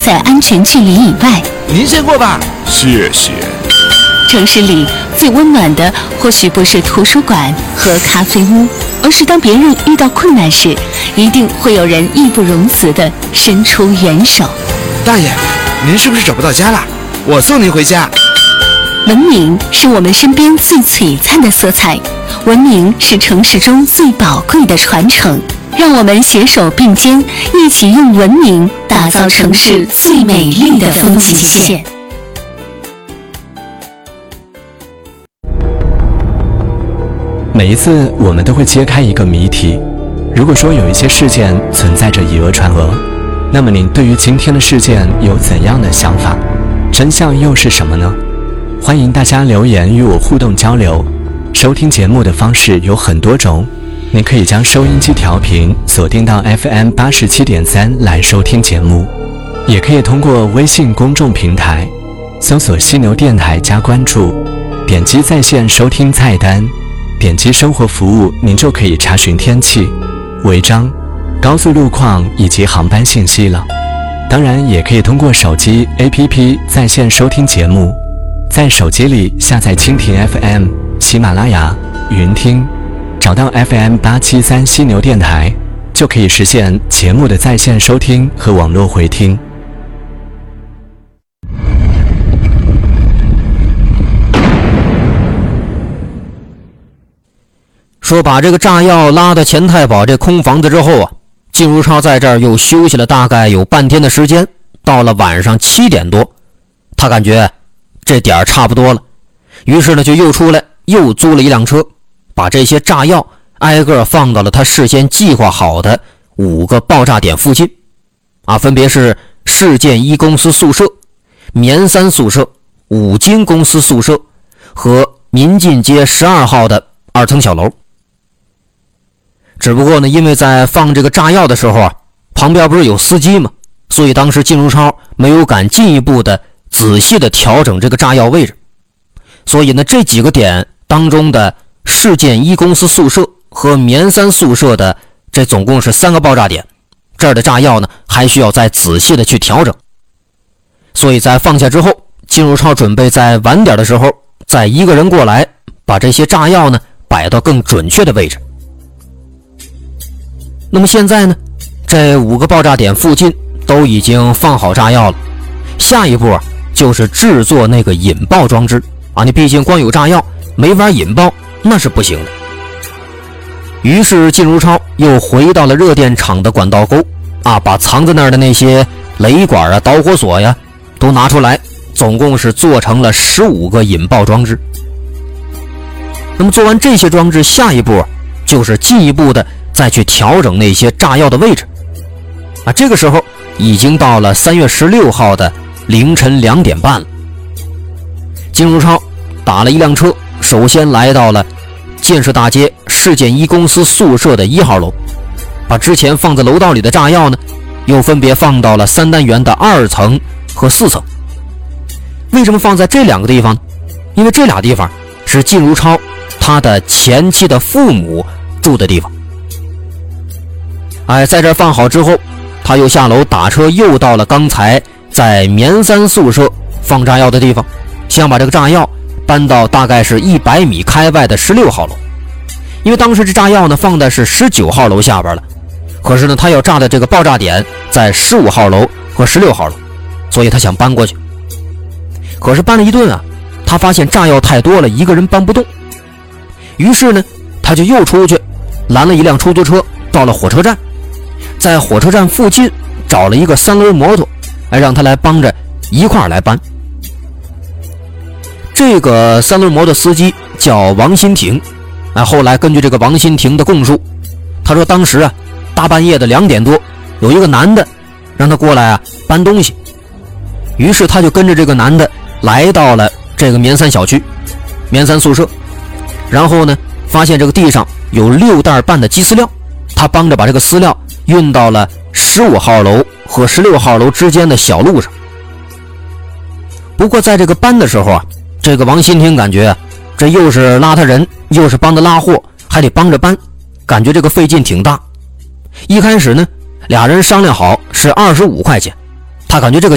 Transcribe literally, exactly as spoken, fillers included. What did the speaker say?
在安全距离以外。 您先过吧。 谢谢。 城市里最温暖的，或许不是图书馆和咖啡屋，而是当别人遇到困难时，一定会有人义不容辞地伸出援手。 大爷，您是不是找不到家了？我送您回家。 文明是我们身边最璀璨的色彩，文明是城市中最宝贵的传承。让我们携手并肩，一起用文明打造城市最美丽的风景线。 每一次我们都会揭开一个谜题，如果说有一些事件存在着以讹传讹，那么您对于今天的事件有怎样的想法？真相又是什么呢？欢迎大家留言与我互动交流。收听节目的方式有很多种，您可以将收音机调频锁定到 F M 八十七点三 来收听节目，也可以通过微信公众平台搜索犀牛电台加关注，点击在线收听菜单，点击生活服务，您就可以查询天气、违章、高速路况以及航班信息了。当然也可以通过手机 A P P 在线收听节目，在手机里下载蜻蜓 F M、 喜马拉雅、云听，找到 F M 八七三犀牛电台，就可以实现节目的在线收听和网络回听。 说把这个炸药拉到钱太保这空房子之后啊，靳如超在这儿又休息了大概有半天的时间。到了晚上七点多，他感觉这点儿差不多了，于是呢就又出来又租了一辆车，把这些炸药挨个放到了他事先计划好的五个爆炸点附近啊，分别是市建一公司宿舍、棉三宿舍、五金公司宿舍和民进街十二号的二层小楼。只不过呢，因为在放这个炸药的时候啊，旁边不是有司机吗？所以当时靳如超没有敢进一步的仔细的调整这个炸药位置。所以呢，这几个点当中的市建一公司宿舍和棉三宿舍的这总共是三个爆炸点，这儿的炸药呢还需要再仔细的去调整。所以在放下之后，靳如超准备在晚点的时候再一个人过来把这些炸药呢摆到更准确的位置。那么现在呢，这五个爆炸点附近都已经放好炸药了，下一步啊就是制作那个引爆装置啊，你毕竟光有炸药没法引爆，那是不行的。于是靳如超又回到了热电厂的管道沟啊，把藏在那儿的那些雷管啊、导火索呀都拿出来，总共是做成了十五个引爆装置。那么做完这些装置，下一步就是进一步的再去调整那些炸药的位置啊。这个时候已经到了三月十六号的凌晨两点半了。靳如超打了一辆车，首先来到了建设大街市建一公司宿舍的一号楼，把之前放在楼道里的炸药呢，又分别放到了三单元的二层和四层。为什么放在这两个地方呢？因为这俩地方是靳如超他的前妻的父母住的地方。哎，在这放好之后，他又下楼打车，又到了刚才在棉三宿舍放炸药的地方，想把这个炸药搬到大概是一百米开外的十六号楼。因为当时这炸药呢放的是十九号楼下边了，可是呢他要炸的这个爆炸点在十五号楼和十六号楼，所以他想搬过去。可是搬了一顿啊，他发现炸药太多了，一个人搬不动。于是呢他就又出去拦了一辆出租车，到了火车站，在火车站附近找了一个三轮摩托，哎，让他来帮着一块儿来搬。这个三轮摩托司机叫王新亭，哎，后来根据这个王新亭的供述，他说当时啊大半夜的两点多，有一个男的让他过来啊搬东西，于是他就跟着这个男的来到了这个棉三小区棉三宿舍，然后呢发现这个地上有六袋半的鸡饲料，他帮着把这个饲料运到了十五号楼和十六号楼之间的小路上。不过在这个搬的时候啊，这个王新亭感觉啊，这又是拉他人，又是帮他拉货，还得帮着搬，感觉这个费劲挺大。一开始呢俩人商量好是二十五块钱，他感觉这个